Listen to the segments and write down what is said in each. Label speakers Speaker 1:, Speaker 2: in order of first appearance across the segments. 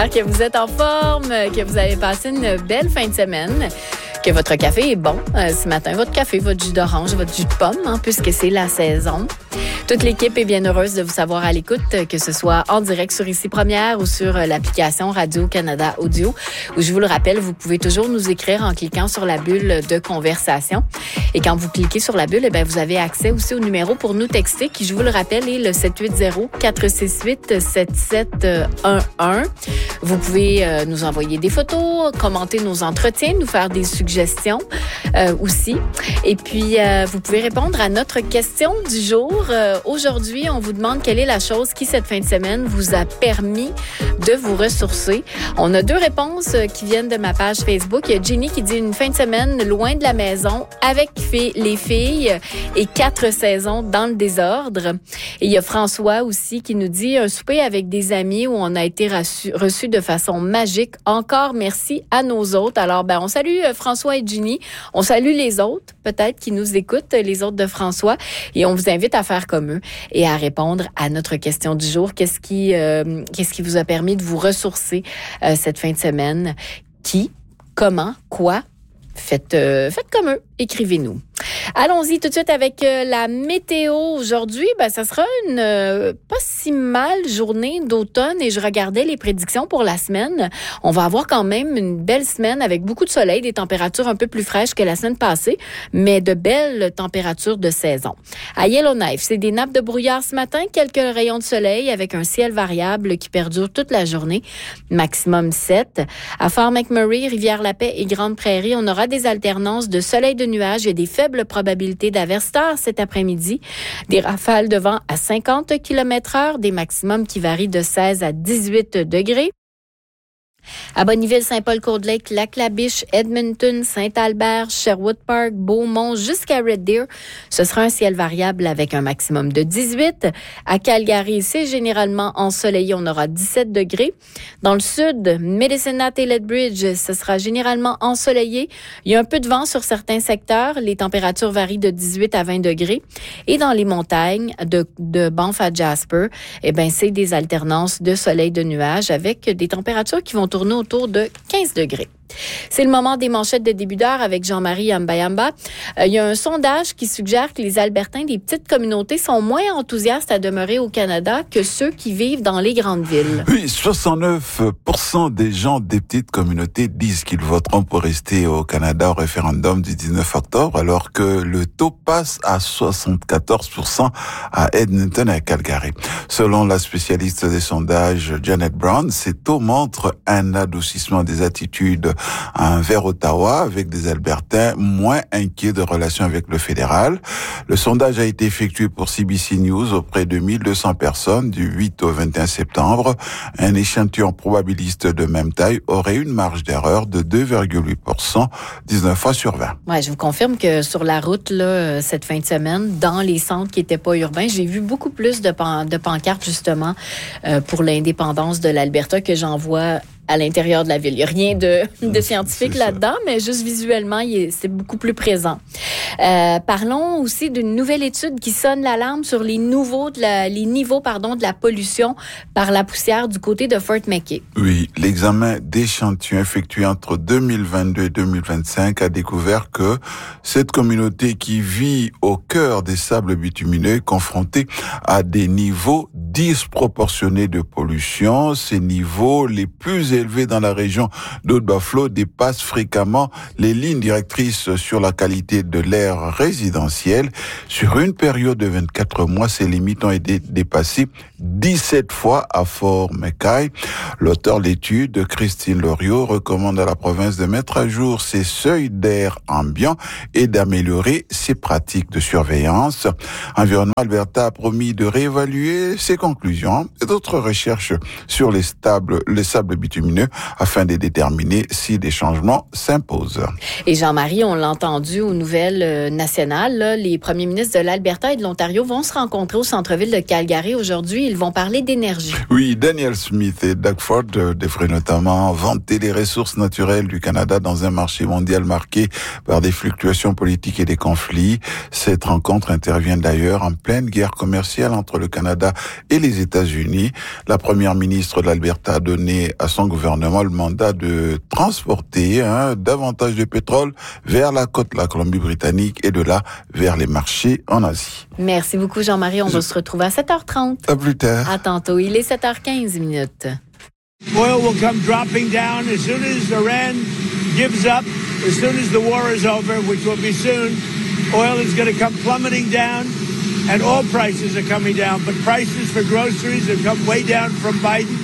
Speaker 1: J'espère que vous êtes en forme, que vous avez passé une belle fin de semaine, que votre café est bon ce matin. Votre café, votre jus d'orange, votre jus de pomme, puisque c'est la saison. Toute l'équipe est bien heureuse de vous savoir à l'écoute, que ce soit en direct sur Ici Première ou sur l'application Radio-Canada Audio, où je vous le rappelle, vous pouvez toujours nous écrire en cliquant sur la bulle de conversation. Et quand vous cliquez sur la bulle, vous avez accès aussi au numéro pour nous texter, qui, je vous le rappelle, est le 780-468-7711. Vous pouvez nous envoyer des photos, commenter nos entretiens, nous faire des suggestions aussi. Et puis, vous pouvez répondre à notre question du jour. Aujourd'hui, on vous demande quelle est la chose qui, cette fin de semaine, vous a permis de vous ressourcer. On a 2 réponses qui viennent de ma page Facebook. Il y a Jenny qui dit une fin de semaine loin de la maison avec les filles et 4 saisons dans le désordre. Et il y a François aussi qui nous dit un souper avec des amis où on a été reçus de façon magique. Encore merci à nos autres. Alors, on salue François et Jenny. On salue les autres, peut-être, qui nous écoutent, les autres de François. Et on vous invite à faire comme eux et à répondre à notre question du jour. Qu'est-ce qui vous a permis de vous ressourcer cette fin de semaine? Qui? Comment? Quoi? Faites comme eux. Écrivez-nous. Allons-y tout de suite avec la météo. Aujourd'hui, ça sera une pas si mal journée d'automne et je regardais les prédictions pour la semaine. On va avoir quand même une belle semaine avec beaucoup de soleil, des températures un peu plus fraîches que la semaine passée, mais de belles températures de saison. À Yellowknife, c'est des nappes de brouillard ce matin, quelques rayons de soleil avec un ciel variable qui perdure toute la journée, maximum 7. À Fort McMurray, Rivière-la-Paix et Grande-Prairie, on aura des alternances de soleil de nuages et des faibles probabilités d'averses tard cet après-midi. Des rafales de vent à 50 km/h, des maximums qui varient de 16 à 18 degrés. À Bonneville, Saint-Paul-Courdelake, Lac-La-Biche, Edmonton, Saint-Albert, Sherwood Park, Beaumont, jusqu'à Red Deer, ce sera un ciel variable avec un maximum de 18. À Calgary, c'est généralement ensoleillé, on aura 17 degrés. Dans le sud, Medicine Hat et Lethbridge, ce sera généralement ensoleillé. Il y a un peu de vent sur certains secteurs. Les températures varient de 18 à 20 degrés. Et dans les montagnes de Banff à Jasper, c'est des alternances de soleil de nuages avec des températures qui vont tourner autour de 15 degrés. C'est le moment des manchettes de début d'heure avec Jean-Marie Yamba. Il y a un sondage qui suggère que les Albertains des petites communautés sont moins enthousiastes à demeurer au Canada que ceux qui vivent dans les grandes villes.
Speaker 2: Oui, 69% des gens des petites communautés disent qu'ils voteront pour rester au Canada au référendum du 19 octobre, alors que le taux passe à 74% à Edmonton et à Calgary. Selon la spécialiste des sondages Janet Brown, ces taux montrent un adoucissement des attitudes vers Ottawa, avec des Albertains moins inquiets de relations avec le fédéral. Le sondage a été effectué pour CBC News auprès de 1200 personnes du 8 au 21 septembre. Un échantillon probabiliste de même taille aurait une marge d'erreur de 2,8%, 19 fois sur 20.
Speaker 1: Ouais, je vous confirme que sur la route, là, cette fin de semaine, dans les centres qui n'étaient pas urbains, j'ai vu beaucoup plus de pancartes, justement, pour l'indépendance de l'Alberta que j'en vois à l'intérieur de la ville. Il n'y a rien de scientifique là-dedans, mais juste visuellement, c'est beaucoup plus présent. Parlons aussi d'une nouvelle étude qui sonne l'alarme sur les niveaux de la pollution par la poussière du côté de Fort McKay.
Speaker 2: Oui, l'examen d'échantillons effectué entre 2022 et 2025 a découvert que cette communauté qui vit au cœur des sables bitumineux est confrontée à des niveaux disproportionnés de pollution. Ces niveaux les plus élevés dans la région d'Haute-Buffalo dépassent fréquemment les lignes directrices sur la qualité de l'air résidentiel. Sur une période de 24 mois, ces limites ont été dépassées 17 fois à Fort McKay. L'auteur de l'étude, Christine Loriot, recommande à la province de mettre à jour ses seuils d'air ambiant et d'améliorer ses pratiques de surveillance. Environnement Alberta a promis de réévaluer ses conclusions et d'autres recherches sur les sables bitumineux afin de déterminer si des changements s'imposent.
Speaker 1: Et Jean-Marie, on l'a entendu aux nouvelles nationales, là, les premiers ministres de l'Alberta et de l'Ontario vont se rencontrer au centre-ville de Calgary aujourd'hui. ils vont parler d'énergie.
Speaker 2: Oui, Daniel Smith et Doug Ford devraient notamment vanter les ressources naturelles du Canada dans un marché mondial marqué par des fluctuations politiques et des conflits. Cette rencontre intervient d'ailleurs en pleine guerre commerciale entre le Canada et les États-Unis. La première ministre de l'Alberta a donné à son gouvernement le mandat de transporter davantage de pétrole vers la côte de la Colombie-Britannique et de là vers les marchés en Asie.
Speaker 1: Merci beaucoup Jean-Marie, on va se retrouver à 7h30.
Speaker 2: À plus tard.
Speaker 1: À tantôt, il est 7h15 minutes.
Speaker 3: Oil will come dropping down as soon as Iran gives up, as soon as the war is over, which will be soon. Oil is going to come plummeting down, and all prices are coming down. But prices for groceries have come way down from Biden.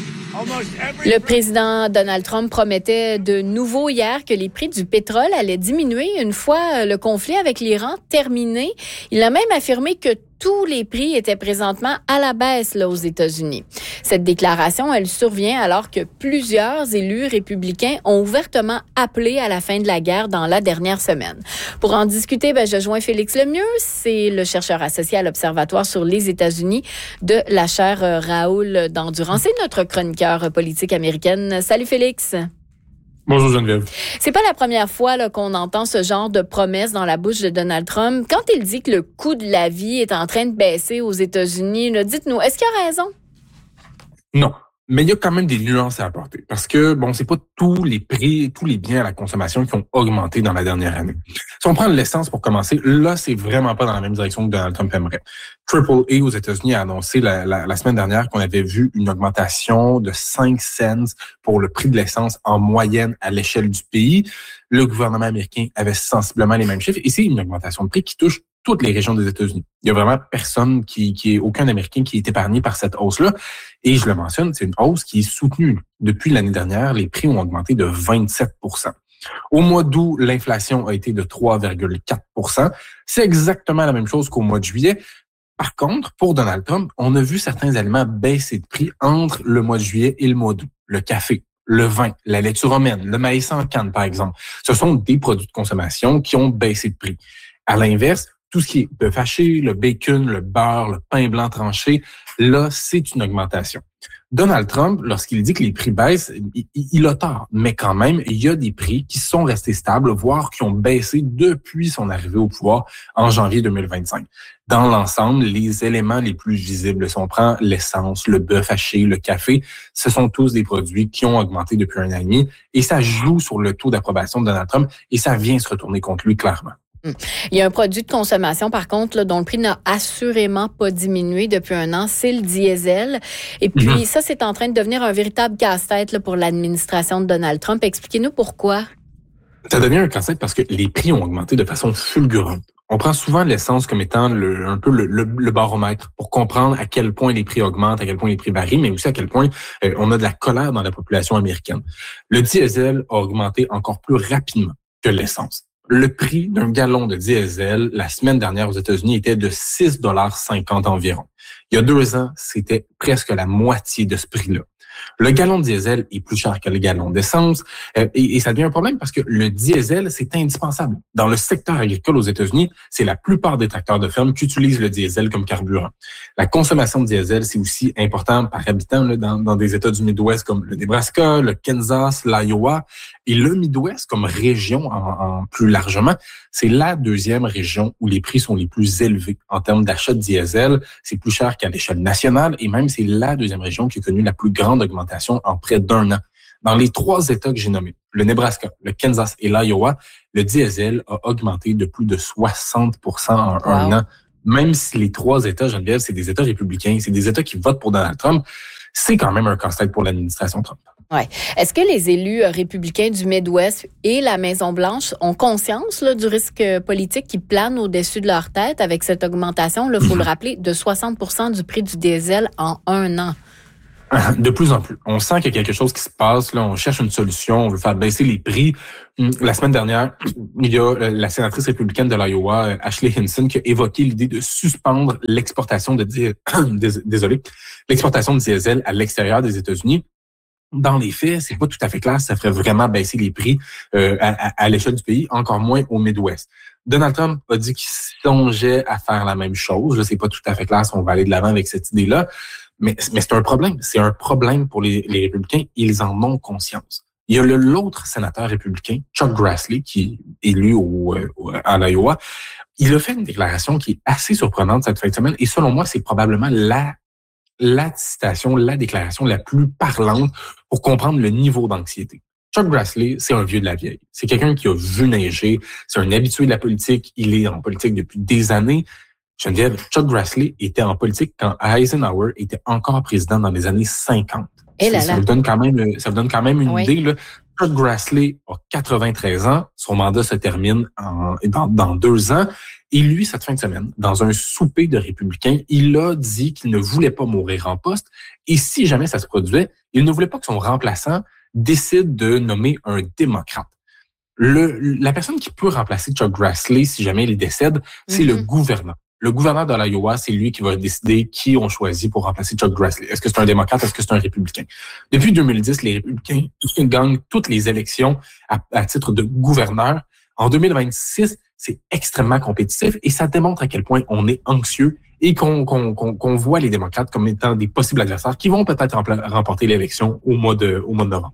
Speaker 1: Le président Donald Trump promettait de nouveau hier que les prix du pétrole allaient diminuer une fois le conflit avec l'Iran terminé. Il a même affirmé que tous les prix étaient présentement à la baisse aux États-Unis. Cette déclaration, elle survient alors que plusieurs élus républicains ont ouvertement appelé à la fin de la guerre dans la dernière semaine. Pour en discuter, je joins Félix Lemieux, c'est le chercheur associé à l'Observatoire sur les États-Unis de la chaire Raoul d'Endurance. C'est notre chroniqueur politique américaine. Salut Félix.
Speaker 4: Bonjour Geneviève.
Speaker 1: C'est pas la première fois qu'on entend ce genre de promesses dans la bouche de Donald Trump. Quand il dit que le coût de la vie est en train de baisser aux États-Unis, dites-nous, est-ce qu'il a raison?
Speaker 4: Non. Mais il y a quand même des nuances à apporter. Parce que, c'est pas tous les prix, tous les biens à la consommation qui ont augmenté dans la dernière année. Si on prend l'essence pour commencer, là, c'est vraiment pas dans la même direction que Donald Trump aimerait. AAA aux États-Unis a annoncé la semaine dernière qu'on avait vu une augmentation de 5 cents pour le prix de l'essence en moyenne à l'échelle du pays. Le gouvernement américain avait sensiblement les mêmes chiffres et c'est une augmentation de prix qui touche toutes les régions des États-Unis. Il y a vraiment personne aucun Américain qui est épargné par cette hausse-là. Et je le mentionne, c'est une hausse qui est soutenue. Depuis l'année dernière, les prix ont augmenté de 27%. Au mois d'août, l'inflation a été de 3,4%. C'est exactement la même chose qu'au mois de juillet. Par contre, pour Donald Trump, on a vu certains aliments baisser de prix entre le mois de juillet et le mois d'août. Le café, le vin, la laitue romaine, le maïs en canne, par exemple. Ce sont des produits de consommation qui ont baissé de prix. À l'inverse, tout ce qui est bœuf haché, le bacon, le beurre, le pain blanc tranché, là, c'est une augmentation. Donald Trump, lorsqu'il dit que les prix baissent, il a tort. Mais quand même, il y a des prix qui sont restés stables, voire qui ont baissé depuis son arrivée au pouvoir en janvier 2025. Dans l'ensemble, les éléments les plus visibles, si on prend l'essence, le bœuf haché, le café, ce sont tous des produits qui ont augmenté depuis un an et demi. Et ça joue sur le taux d'approbation de Donald Trump et ça vient se retourner contre lui clairement.
Speaker 1: Il y a un produit de consommation, par contre, dont le prix n'a assurément pas diminué depuis un an, c'est le diesel. Et puis, ça, c'est en train de devenir un véritable casse-tête pour l'administration de Donald Trump. Expliquez-nous pourquoi.
Speaker 4: Ça devient un casse-tête parce que les prix ont augmenté de façon fulgurante. On prend souvent l'essence comme étant le baromètre pour comprendre à quel point les prix augmentent, à quel point les prix varient, mais aussi à quel point on a de la colère dans la population américaine. Le diesel a augmenté encore plus rapidement que l'essence. Le prix d'un gallon de diesel, la semaine dernière aux États-Unis, était de 6,50 $ environ. Il y a 2 ans, c'était presque la moitié de ce prix-là. Le gallon de diesel est plus cher que le gallon d'essence et ça devient un problème parce que le diesel, c'est indispensable. Dans le secteur agricole aux États-Unis, c'est la plupart des tracteurs de ferme qui utilisent le diesel comme carburant. La consommation de diesel, c'est aussi important par habitant dans des États du Midwest comme le Nebraska, le Kansas, l'Iowa. Et le Midwest, comme région en plus largement, c'est la deuxième région où les prix sont les plus élevés en termes d'achat de diesel. C'est plus cher qu'à l'échelle nationale et même c'est la deuxième région qui a connu la plus grande augmentation en près d'1 an. Dans les 3 États que j'ai nommés, le Nebraska, le Kansas et l'Iowa, le diesel a augmenté de plus de 60% en un an. Même si les 3 États, Geneviève, c'est des États républicains, c'est des États qui votent pour Donald Trump, c'est quand même un casse-tête pour l'administration Trump.
Speaker 1: Ouais. Est-ce que les élus républicains du Midwest et la Maison-Blanche ont conscience du risque politique qui plane au-dessus de leur tête avec cette augmentation, il faut le rappeler, de 60% du prix du diesel en 1 an?
Speaker 4: De plus en plus. On sent qu'il y a quelque chose qui se passe. Là, on cherche une solution. On veut faire baisser les prix. La semaine dernière, il y a la sénatrice républicaine de l'Iowa, Ashley Hinson, qui a évoqué l'idée de suspendre l'exportation de l'exportation de diesel à l'extérieur des États-Unis. dans les faits, c'est pas tout à fait clair. Ça ferait vraiment baisser les prix à l'échelle du pays, encore moins au Midwest. Donald Trump a dit qu'il songeait à faire la même chose. Là, c'est pas tout à fait clair si on va aller de l'avant avec cette idée-là. Mais c'est un problème. C'est un problème pour les républicains. Ils en ont conscience. Il y a l'autre sénateur républicain, Chuck Grassley, qui est élu à l'Iowa. Il a fait une déclaration qui est assez surprenante cette fin de semaine. Et selon moi, c'est probablement la citation, la déclaration la plus parlante pour comprendre le niveau d'anxiété. Chuck Grassley, c'est un vieux de la vieille. C'est quelqu'un qui a vu neiger. C'est un habitué de la politique. Il est en politique depuis des années. Geneviève, Chuck Grassley était en politique quand Eisenhower était encore président dans les années 50.
Speaker 1: Et là là.
Speaker 4: Ça vous donne quand même une idée, là. Chuck Grassley a 93 ans. Son mandat se termine dans 2 ans. Et lui, cette fin de semaine, dans un souper de républicains, il a dit qu'il ne voulait pas mourir en poste. Et si jamais ça se produisait, il ne voulait pas que son remplaçant décide de nommer un démocrate. La personne qui peut remplacer Chuck Grassley, si jamais il décède, c'est le gouverneur. Le gouverneur de l'Iowa, c'est lui qui va décider qui on choisit pour remplacer Chuck Grassley. Est-ce que c'est un démocrate? Est-ce que c'est un républicain? Depuis 2010, les républicains gagnent toutes les élections à titre de gouverneur. En 2026, c'est extrêmement compétitif et ça démontre à quel point on est anxieux et qu'on voit les démocrates comme étant des possibles adversaires qui vont peut-être remporter l'élection au mois de novembre.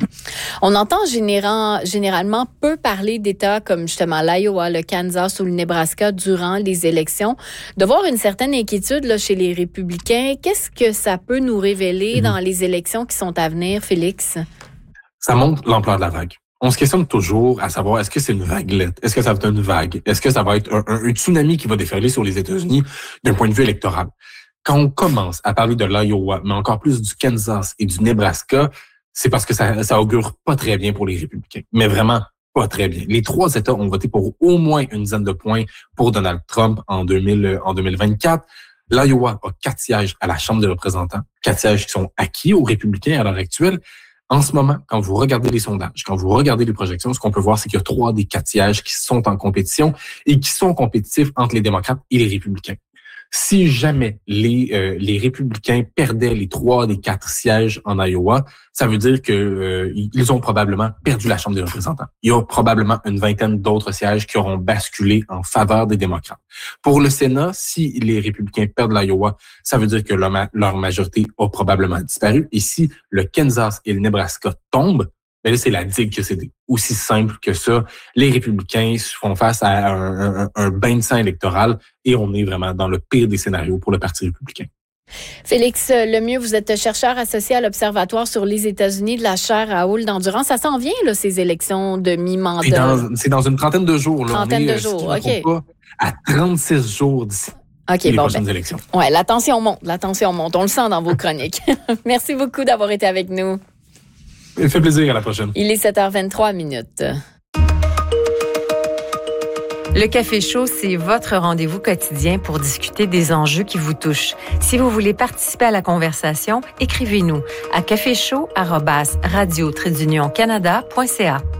Speaker 1: On entend généralement peu parler d'États comme justement l'Iowa, le Kansas ou le Nebraska durant les élections. De voir une certaine inquiétude là, chez les républicains, qu'est-ce que ça peut nous révéler dans les élections qui sont à venir, Félix?
Speaker 4: Ça montre l'ampleur de la vague. On se questionne toujours à savoir, est-ce que c'est une vaguelette? Est-ce que ça va être une vague? Est-ce que ça va être un tsunami qui va déferler sur les États-Unis d'un point de vue électoral? Quand on commence à parler de l'Iowa, mais encore plus du Kansas et du Nebraska, c'est parce que ça augure pas très bien pour les républicains. Mais vraiment pas très bien. Les 3 États ont voté pour au moins une dizaine de points pour Donald Trump en 2024. L'Iowa a 4 sièges à la Chambre des représentants, 4 sièges qui sont acquis aux républicains à l'heure actuelle. En ce moment, quand vous regardez les sondages, quand vous regardez les projections, ce qu'on peut voir, c'est qu'il y a 3 des 4 sièges qui sont en compétition et qui sont compétitifs entre les démocrates et les républicains. Si jamais les républicains perdaient les 3 des 4 sièges en Iowa, ça veut dire que ils ont probablement perdu la Chambre des représentants. Il y a probablement une vingtaine d'autres sièges qui auront basculé en faveur des démocrates. Pour le Sénat, si les républicains perdent l'Iowa, ça veut dire que leur majorité a probablement disparu. Et si le Kansas et le Nebraska tombent, ben là, c'est la digue qui a cédé. Aussi simple que ça. Les républicains font face à un bain de sang électoral et on est vraiment dans le pire des scénarios pour le Parti républicain.
Speaker 1: Félix Lemieux, vous êtes chercheur associé à l'Observatoire sur les États-Unis de la chaire à Hull d'endurance. Ça s'en vient, là, ces élections de mi-mandat?
Speaker 4: C'est dans une trentaine de jours. Là.
Speaker 1: Trentaine de jours, OK.
Speaker 4: Pas à 36 jours d'ici. Les prochaines élections.
Speaker 1: Ouais, la tension monte. On le sent dans vos chroniques. Merci beaucoup d'avoir été avec nous.
Speaker 4: Ça fait plaisir, à la prochaine.
Speaker 1: Il est 7h23.
Speaker 5: Le Café Chaud, c'est votre rendez-vous quotidien pour discuter des enjeux qui vous touchent. Si vous voulez participer à la conversation, écrivez-nous à caféchaud@radio-canada.ca.